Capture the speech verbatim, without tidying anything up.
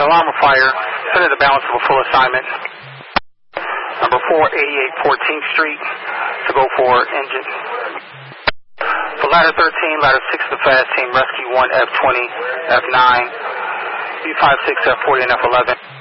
alarm of fire. Center the balance of a full assignment. Number four, eighty-eight fourteenth Street to go for engine. For ladder thirteen, ladder six the fast team, rescue one F twenty, F nine, B five six, F forty, and F eleven.